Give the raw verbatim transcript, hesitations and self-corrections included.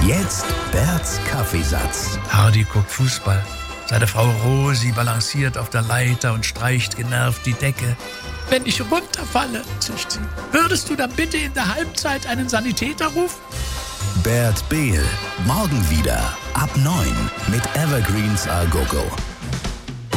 Jetzt Berts Kaffeesatz. Hardy guckt Fußball. Seine Frau Rosi balanciert auf der Leiter und streicht genervt die Decke. Wenn ich runterfalle, zischt sie, würdest du dann bitte in der Halbzeit einen Sanitäter rufen? Bert Behl, morgen wieder ab neun mit Evergreens A Go Go.